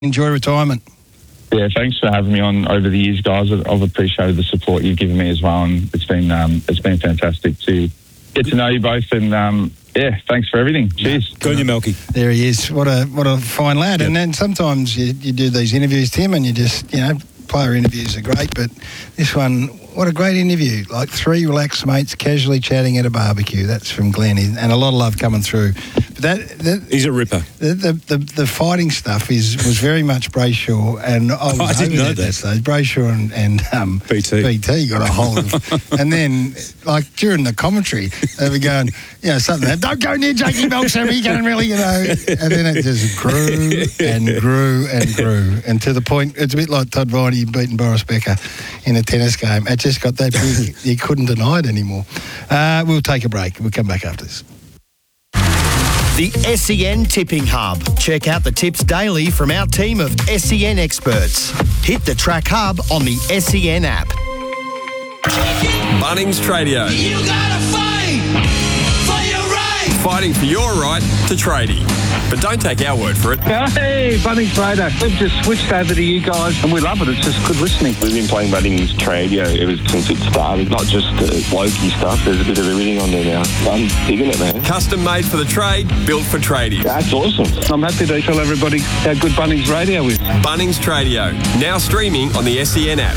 Enjoy retirement. Yeah, thanks for having me on over the years, guys. I've appreciated the support you've given me as well, and it's been fantastic to get to know you both. And thanks for everything. Cheers. Good on you, Melky. There he is. What a fine lad. Yep. And then sometimes you do these interviews, Tim, and you just player interviews are great, but this one, what a great interview. Like three relaxed mates casually chatting at a barbecue. That's from Glenn, and a lot of love coming through. But he's a ripper. The fighting stuff was very much Brayshaw, and I didn't know that. So Brayshaw and BT got a hold of. And then, like during the commentary, they were going, something like, don't go near Jakey Belsham, he can really, And then it just grew and grew and grew, and to the point, it's a bit like Todd Viney beating Boris Becker in a tennis game. It just got that big, you couldn't deny it anymore. We'll take a break. We'll come back after this. The SEN Tipping Hub. Check out the tips daily from our team of SEN experts. Hit the Track Hub on the SEN app. Bunnings Tradio. You gotta fight for your right. Fighting for your right to tradie. But don't take our word for it. Hey, Bunnings Trader. We've just switched over to you guys and we love it. It's just good listening. We've been playing Bunnings Tradio since it started. Not just blokey stuff. There's a bit of everything on there now. I'm digging it, man. Custom made for the trade, built for tradies. That's awesome. I'm happy to tell everybody how good Bunnings Radio is. Bunnings Tradio. Now streaming on the SEN app.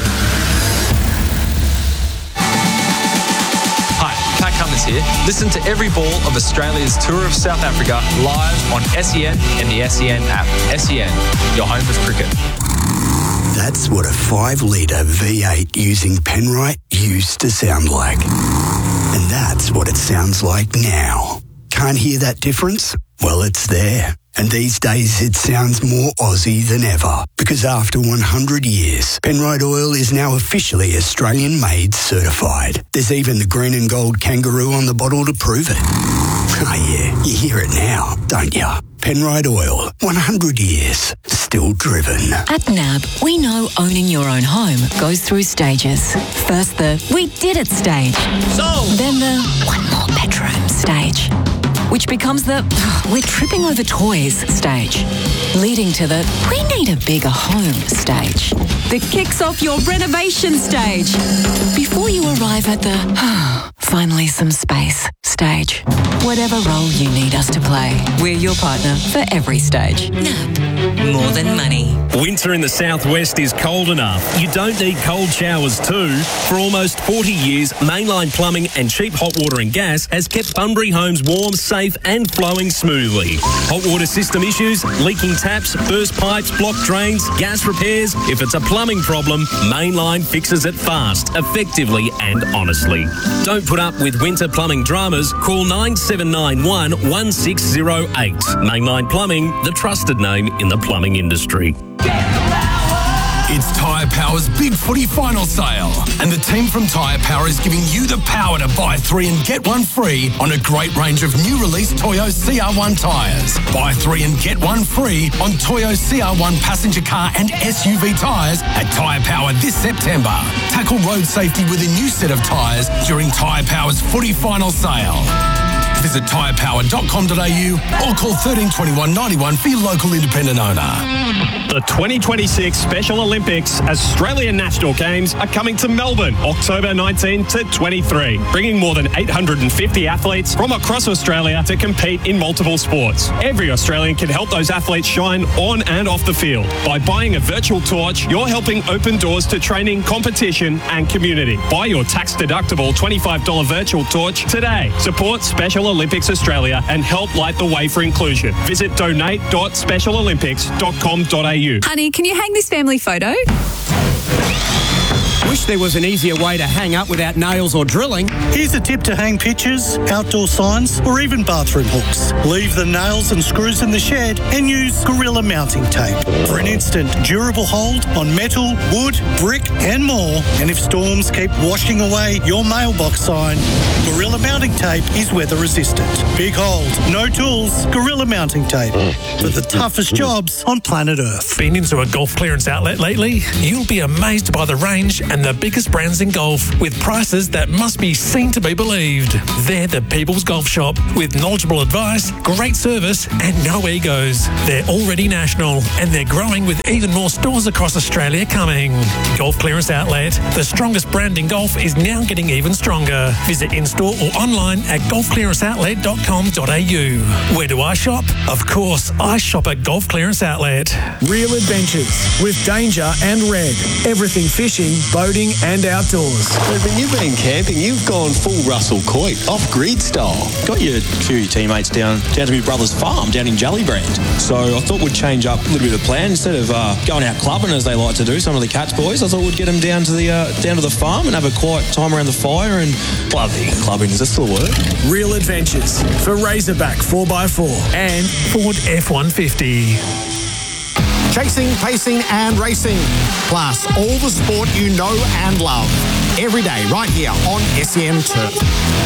Pat Cummins here. Listen to every ball of Australia's Tour of South Africa live on SEN and the SEN app. SEN, your home of cricket. That's what a 5-litre V8 using Penrite used to sound like. And that's what it sounds like now. Can't hear that difference? Well, it's there. And these days it sounds more Aussie than ever. Because after 100 years, Penrite Oil is now officially Australian-made certified. There's even the green and gold kangaroo on the bottle to prove it. Oh yeah, you hear it now, don't you? Penrite Oil, 100 years, still driven. At NAB, we know owning your own home goes through stages. First the "we did it" stage. Then the "one more bedroom" stage. Which becomes the "we're tripping over toys" stage, leading to the "we need a bigger home" stage. That kicks off your renovation stage, before you arrive at the "finally some space" stage. Whatever role you need us to play, we're your partner for every stage. NAB, more than money. Winter in the southwest is cold enough. You don't need cold showers too. For almost 40 years, Mainline Plumbing and Cheap Hot Water and Gas has kept Bunbury homes warm, safe and flowing smoothly. Hot water system issues, leaking taps, burst pipes, blocked drains, gas repairs. If it's a plumbing problem, Mainline fixes it fast, effectively and honestly. Don't put up with winter plumbing dramas. Call 9791 1608. Mainline Plumbing, the trusted name in the plumbing industry. It's Tyre Power's Big Footy Final Sale, and the team from Tyre Power is giving you the power to buy 3 and get 1 free on a great range of new release Toyo CR1 tyres. Buy 3 and get 1 free on Toyo CR1 passenger car and SUV tyres at Tyre Power this September. Tackle road safety with a new set of tyres during Tyre Power's Footy Final Sale. Visit tyrepower.com.au or call 1321 91 for your local independent owner. The 2026 Special Olympics Australian National Games are coming to Melbourne, October 19 to 23, bringing more than 850 athletes from across Australia to compete in multiple sports. Every Australian can help those athletes shine on and off the field. By buying a virtual torch, you're helping open doors to training, competition and community. Buy your tax-deductible $25 virtual torch today. Support Special Olympics Australia and help light the way for inclusion. Visit donate.specialolympics.com.au. Honey, can you hang this family photo? Wish there was an easier way to hang up without nails or drilling. Here's a tip to hang pictures, outdoor signs, or even bathroom hooks. Leave the nails and screws in the shed and use Gorilla mounting tape for an instant, durable hold on metal, wood, brick, and more. And if storms keep washing away your mailbox sign, Gorilla mounting tape is weather resistant. Big hold, no tools, Gorilla mounting tape for the toughest jobs on planet Earth. Been into a golf clearance outlet lately? You'll be amazed by the range and the biggest brands in golf with prices that must be seen to be believed. They're the People's Golf Shop with knowledgeable advice, great service and no egos. They're already national and they're growing with even more stores across Australia coming. Golf Clearance Outlet, the strongest brand in golf, is now getting even stronger. Visit in-store or online at golfclearanceoutlet.com.au. Where do I shop? Of course, I shop at Golf Clearance Outlet. Real adventures with Danger and Red. Everything fishing, boating and outdoors. When you've been camping, you've gone full Russell Coit, off-grid style. Got a few of your teammates down to my brother's farm down in Jellybrand. So I thought we'd change up a little bit of plan. Instead of going out clubbing as they like to do, some of the Cats boys, I thought we'd get them down to the farm and have a quiet time around the fire and clubbing. Is that still a word? Real adventures for Razorback 4x4 and Ford F-150. Chasing, pacing and racing. Plus all the sport you know and love. Every day right here on SEN Turf.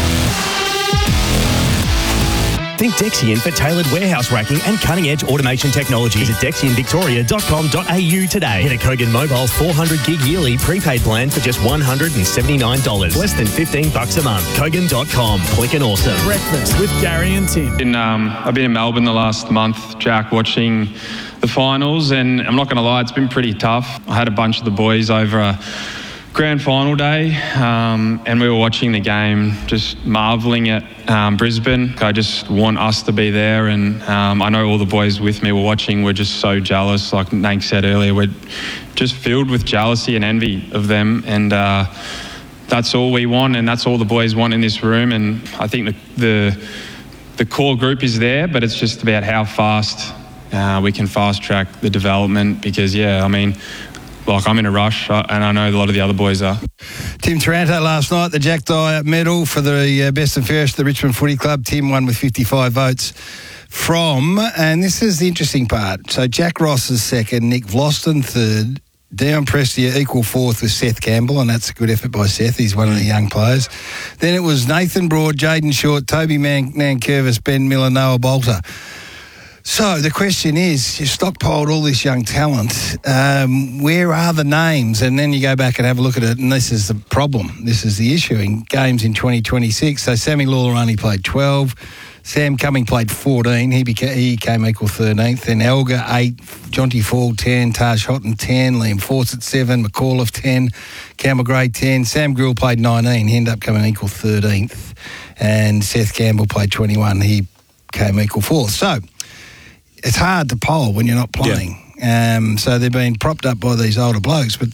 Think Dexian for tailored warehouse racking and cutting-edge automation technology. Visit dexianvictoria.com.au today. Get a Kogan Mobile 400 gig yearly prepaid plan for just $179. Less than $15 a month. Kogan.com. Click and awesome. Breakfast with Gary and Tim. I've been in Melbourne the last month, Jack, watching the finals, and I'm not going to lie, it's been pretty tough. I had a bunch of the boys over a grand final day, and we were watching the game, just marvelling at Brisbane. I just want us to be there, and I know all the boys with me were watching. We're just so jealous. Like Nank said earlier, we're just filled with jealousy and envy of them, and that's all we want, and that's all the boys want in this room. And I think the core group is there, but it's just about how fast we can fast track the development, because I'm in a rush, and I know a lot of the other boys are. Tim Taranto last night, the Jack Dyer medal for the best and fairest of the Richmond Footy Club. Tim won with 55 votes from, and this is the interesting part. So Jack Ross is second, Nick Vlosten third, Dion Prestia equal fourth with Seth Campbell, and that's a good effort by Seth. He's one of the young players. Then it was Nathan Broad, Jaden Short, Toby Nankervis, Ben Miller, Noah Bolter. So the question is, you stockpiled all this young talent. Where are the names? And then you go back and have a look at it, and this is the problem. This is the issue in games in 2026. So Sammy Lawler only played 12. Sam Cumming played 14. He came equal 13th. Then Elgar 8, Jonty Fall 10, Taj Houghton 10, Liam Fawcett 7, McAuliffe 10, Campbell Gray 10. Sam Grill played 19. He ended up coming equal 13th. And Seth Campbell played 21. He came equal 4th. So it's hard to poll when you're not playing. Yeah. So they're being propped up by these older blokes. But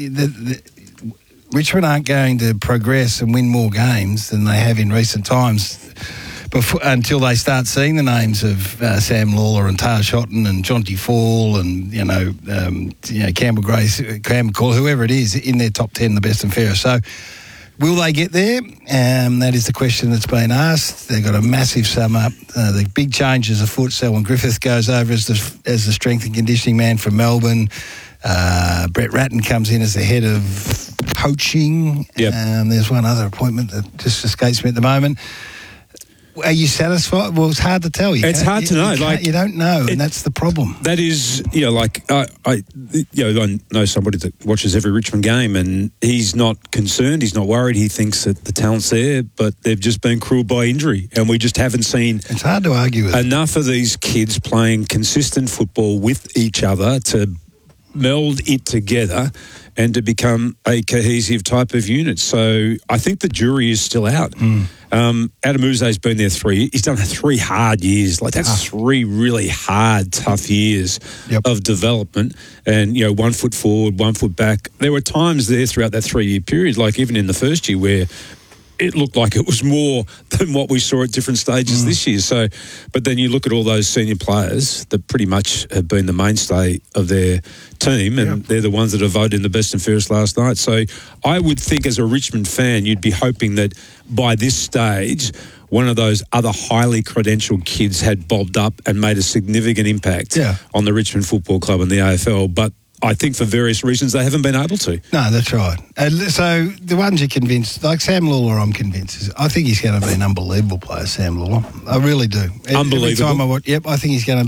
Richmond aren't going to progress and win more games than they have in recent times until they start seeing the names of Sam Lawler and Taj Houghton and Jonty Fall and, Campbell Grace, Cam McCall, whoever it is, in their top 10, the best and fairest. So will they get there? That is the question that's been asked. They've got a massive sum up. The big changes afoot. Selwyn Griffith goes over as the strength and conditioning man from Melbourne. Brett Ratton comes in as the head of coaching. Yep. There's one other appointment that just escapes me at the moment. Are you satisfied? Well, it's hard to tell. It's hard to know. You don't know, and that's the problem. That is, I know somebody that watches every Richmond game, and he's not concerned. He's not worried. He thinks that the talent's there, but they've just been cruelled by injury, and we just haven't seen. It's hard to argue with enough of these kids playing consistent football with each other to meld it together and to become a cohesive type of unit. So I think the jury is still out. Adam Uze's been there 3 years. He's done 3 hard years. That's 3 really hard, tough years of development. And, 1 foot forward, 1 foot back. There were times there throughout that 3-year period, like even in the first year, where it looked like it was more than what we saw at different stages this year. So, but then you look at all those senior players that pretty much have been the mainstay of their team, and they're the ones that have voted in the best and fairest last night. So I would think as a Richmond fan, you'd be hoping that by this stage, one of those other highly credentialed kids had bobbed up and made a significant impact on the Richmond Football Club and the AFL. But I think for various reasons they haven't been able to. No, that's right. So the ones you're convinced, like Sam Lawler, I'm convinced. I think he's going to be an unbelievable player, Sam Lawler. I really do. Unbelievable. Every time I watch, I think he's going to be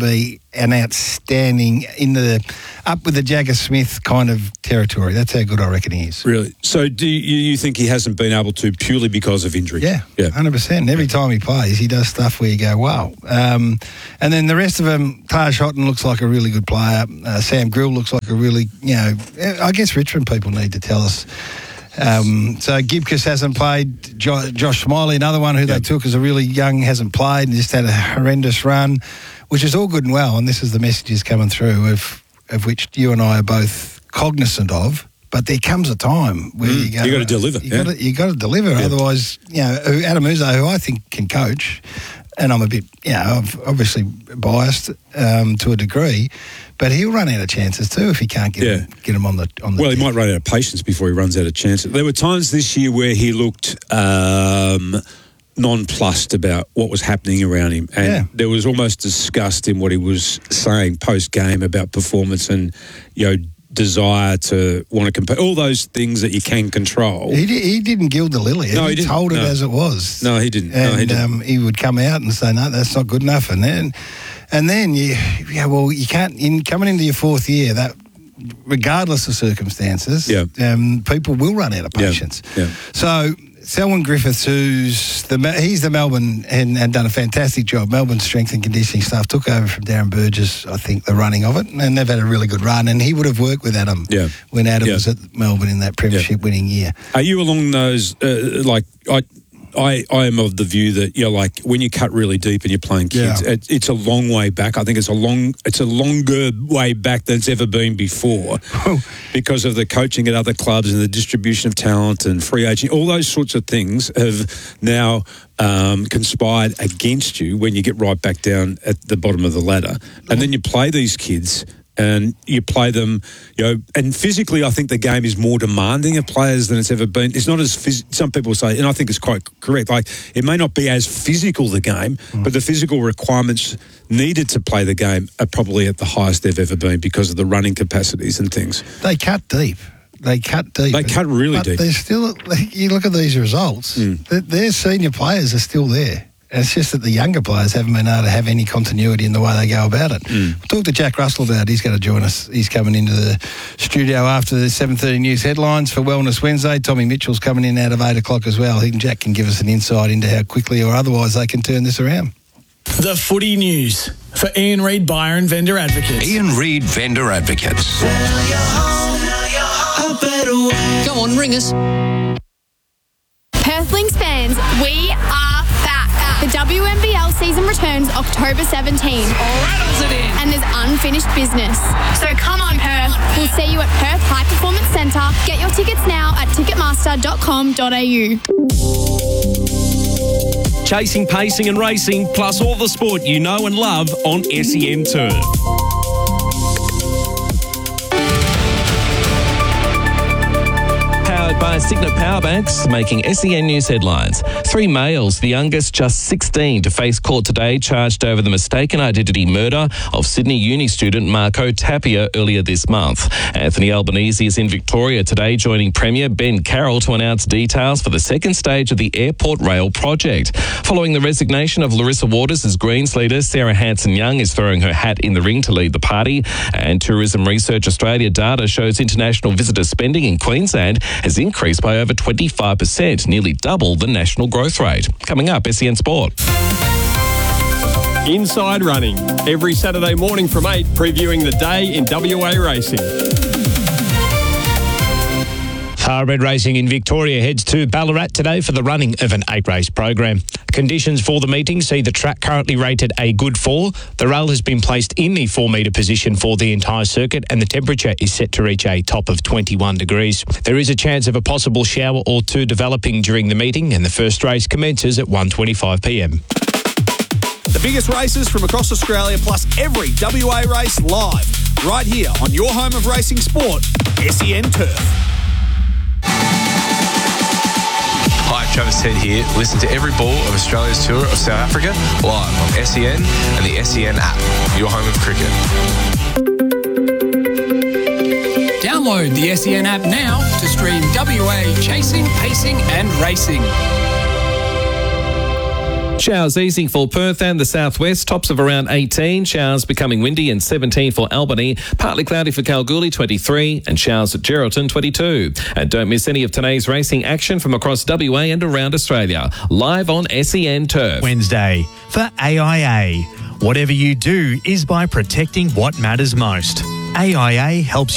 an outstanding up with the Jagger Smith kind of territory. That's how good I reckon he is. Really? So do you think he hasn't been able to purely because of injury? Yeah, 100%. Every time he plays, he does stuff where you go, wow. And then the rest of them, Taj Houghton looks like a really good player. Sam Grill looks like a really, I guess Richmond people need to tell us. So Gibcus hasn't played. Josh Smiley, another one who they took as a really young, hasn't played and just had a horrendous run, which is all good and well. And this is the messages coming through of which you and I are both cognizant of. But there comes a time where you got to deliver. You got to deliver. Yeah. Otherwise, Adam Uzo, who I think can coach, and I'm a bit, obviously biased to a degree, but he'll run out of chances too if he can't get him on the. Well, he might run out of patience before he runs out of chances. There were times this year where he looked nonplussed about what was happening around him, and there was almost disgust in what he was saying post game about performance and desire to want to compete, all those things that you can control. He didn't gild the lily. No, he didn't. Told it as it was. No, he didn't. And he would come out and say, no, that's not good enough. And then you can't, coming into your fourth year, that regardless of circumstances, people will run out of patience. Yeah. So Selwyn Griffiths, he's the Melbourne and done a fantastic job. Melbourne strength and conditioning staff took over from Darren Burgess, I think, the running of it, and they've had a really good run. And he would have worked with Adam when Adam was at Melbourne in that premiership winning year. Are you along those, I am of the view that when you cut really deep and you're playing kids, it's a long way back. I think it's a longer way back than it's ever been before because of the coaching at other clubs and the distribution of talent and free agent. All those sorts of things have now conspired against you when you get right back down at the bottom of the ladder. And then you play these kids and you play them, and physically I think the game is more demanding of players than it's ever been. It's not as, some people say, and I think it's quite correct, it may not be as physical, the game, but the physical requirements needed to play the game are probably at the highest they've ever been because of the running capacities and things. They cut deep. They cut really deep. They're still, you look at these results, their senior players are still there. It's just that the younger players haven't been able to have any continuity in the way they go about it. We'll talk to Jack Russell about it. He's going to join us. He's coming into the studio after the 7:30 news headlines for Wellness Wednesday. Tommy Mitchell's coming in out of 8 o'clock as well. Jack can give us an insight into how quickly or otherwise they can turn this around. The Footy News for Ian Reid Byron Vendor Advocates. Ian Reid Vendor Advocates. Go on, ring us. Perthlings fans, we are back. The WNBL season returns October 17. Rattles it in. And there's unfinished business. So come on, Perth. We'll see you at Perth High Performance Centre. Get your tickets now at ticketmaster.com.au. Chasing, pacing and racing, plus all the sport you know and love on SEN Turf. By Signet Powerbanks, making SEN News headlines. 3 males, the youngest just 16, to face court today, charged over the mistaken identity murder of Sydney Uni student Marco Tapia earlier this month. Anthony Albanese is in Victoria today, joining Premier Ben Carroll to announce details for the second stage of the Airport Rail project. Following the resignation of Larissa Waters as Greens leader, Sarah Hanson-Young is throwing her hat in the ring to lead the party. And Tourism Research Australia data shows international visitor spending in Queensland has increased by over 25%, nearly double the national growth rate. Coming up, SEN Sport. Inside Running, every Saturday morning from 8, previewing the day in WA racing. Thoroughbred Racing in Victoria heads to Ballarat today for the running of an 8-race program. Conditions for the meeting see the track currently rated a good 4. The rail has been placed in the 4-metre position for the entire circuit and the temperature is set to reach a top of 21 degrees. There is a chance of a possible shower or two developing during the meeting and the first race commences at 1:25 p.m. The biggest races from across Australia plus every WA race live right here on your home of racing sport, SEN Turf. Hi, Travis Head here. Listen to every ball of Australia's tour of South Africa live on SEN and the SEN app, your home of cricket. Download the SEN app now to stream WA chasing, pacing and racing. Showers easing for Perth and the southwest, tops of around 18. Showers becoming windy and 17 for Albany. Partly cloudy for Kalgoorlie, 23, and showers at Geraldton, 22. And don't miss any of today's racing action from across WA and around Australia. Live on SEN Turf. Wednesday for AIA. Whatever you do is by protecting what matters most. AIA helps